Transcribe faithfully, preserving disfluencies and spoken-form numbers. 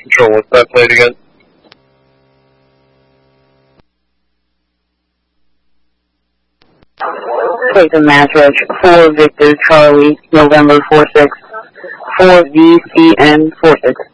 Control, what's that plate again? Clayton Mattrich, four Victor Charlie, November four six, four V C N four six.